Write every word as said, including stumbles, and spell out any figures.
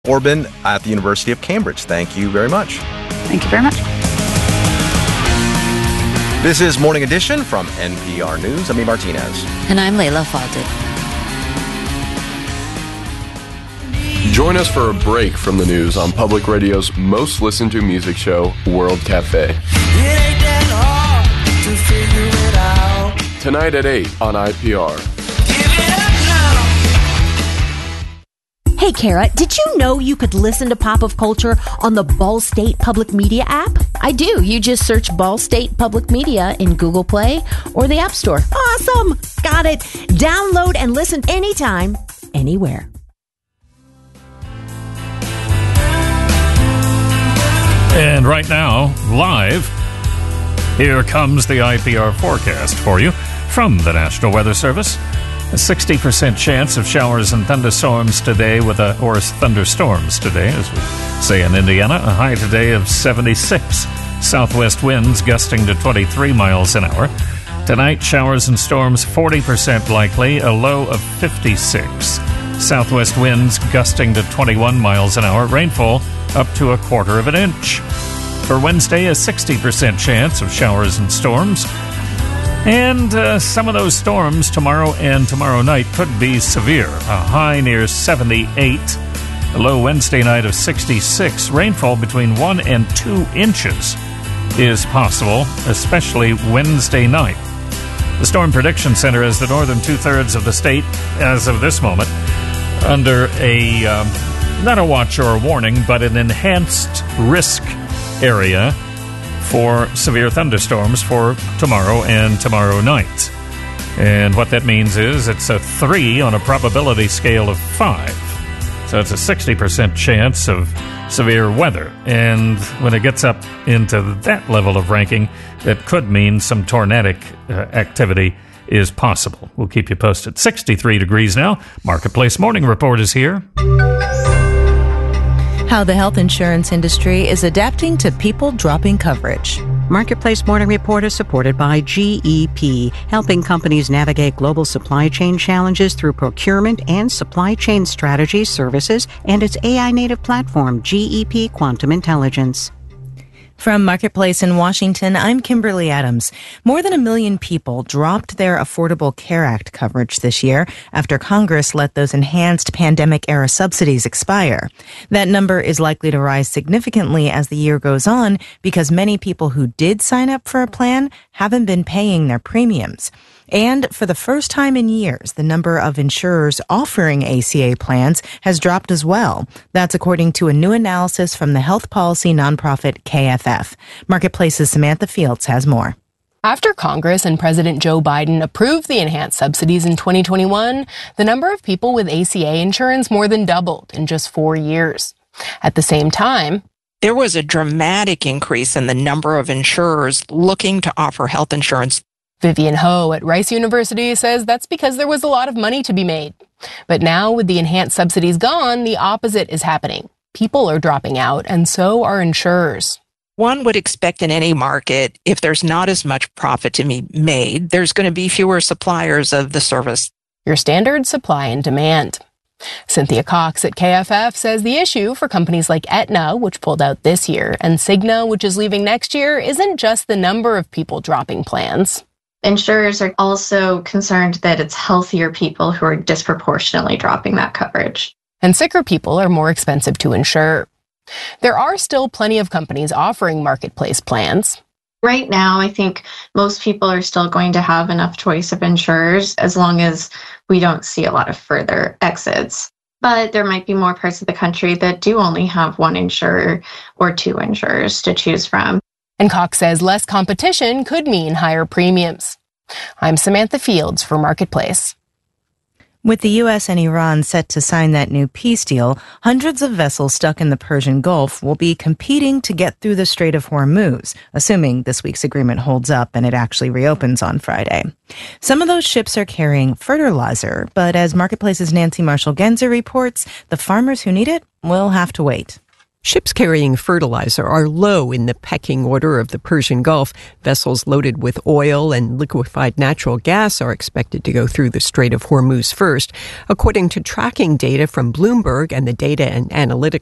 Orban at the University of Cambridge. Thank you very much. Thank you very much. This is Morning Edition from N P R News. I'm E. Martinez. And I'm Layla Fawcett. Join us for a break from the news on Public Radio's most listened to music show, World Cafe. Tonight at eight on I P R. Hey, Kara, did you know you could listen to Pop of Culture on the Ball State Public Media app? I do. You just search Ball State Public Media in Google Play or the App Store. Awesome! Got it. Download and listen anytime, anywhere. And right now, live, here comes the I P R forecast for you from the National Weather Service. A sixty percent chance of showers and thunderstorms today, with a or thunderstorms today, as we say in Indiana. A high today of seventy-six. Southwest winds gusting to twenty-three miles an hour. Tonight, showers and storms forty percent likely, a low of fifty-six. Southwest winds gusting to twenty-one miles an hour. Rainfall up to a quarter of an inch. For Wednesday, a sixty percent chance of showers and storms. And uh, some of those storms tomorrow and tomorrow night could be severe. A high near seventy-eight, a low Wednesday night of sixty-six. Rainfall between one and two inches is possible, especially Wednesday night. The Storm Prediction Center has the northern two-thirds of the state, as of this moment, under a, um, not a watch or a warning, but an enhanced risk area for severe thunderstorms for tomorrow and tomorrow night. And what that means is it's a three on a probability scale of five. So it's a sixty percent chance of severe weather. And when it gets up into that level of ranking, that could mean some tornadic uh, activity is possible. We'll keep you posted. sixty-three degrees now. Marketplace Morning Report is here. How the health insurance industry is adapting to people dropping coverage. Marketplace Morning Report is supported by G E P, helping companies navigate global supply chain challenges through procurement and supply chain strategy services and its A I-native platform, G E P Quantum Intelligence. From Marketplace in Washington, I'm Kimberly Adams. More than a million people dropped their Affordable Care Act coverage this year after Congress let those enhanced pandemic-era subsidies expire. That number is likely to rise significantly as the year goes on because many people who did sign up for a plan haven't been paying their premiums. And for the first time in years, the number of insurers offering A C A plans has dropped as well. That's according to a new analysis from the health policy nonprofit K F F. Marketplace's Samantha Fields has more. After Congress and President Joe Biden approved the enhanced subsidies in twenty twenty-one, the number of people with A C A insurance more than doubled in just four years. At the same time, there was a dramatic increase in the number of insurers looking to offer health insurance. Vivian Ho at Rice University says that's because there was a lot of money to be made. But now, with the enhanced subsidies gone, the opposite is happening. People are dropping out, and so are insurers. One would expect in any market, if there's not as much profit to be made, there's going to be fewer suppliers of the service. Your standard supply and demand. Cynthia Cox at K F F says the issue for companies like Aetna, which pulled out this year, and Cigna, which is leaving next year, isn't just the number of people dropping plans. Insurers are also concerned that it's healthier people who are disproportionately dropping that coverage. And sicker people are more expensive to insure. There are still plenty of companies offering marketplace plans. Right now, I think most people are still going to have enough choice of insurers as long as we don't see a lot of further exits. But there might be more parts of the country that do only have one insurer or two insurers to choose from. And Cox says less competition could mean higher premiums. I'm Samantha Fields for Marketplace. With the U S and Iran set to sign that new peace deal, hundreds of vessels stuck in the Persian Gulf will be competing to get through the Strait of Hormuz, assuming this week's agreement holds up and it actually reopens on Friday. Some of those ships are carrying fertilizer, but as Marketplace's Nancy Marshall-Genzer reports, the farmers who need it will have to wait. Ships carrying fertilizer are low in the pecking order of the Persian Gulf. Vessels loaded with oil and liquefied natural gas are expected to go through the Strait of Hormuz first. According to tracking data from Bloomberg and the data and analytics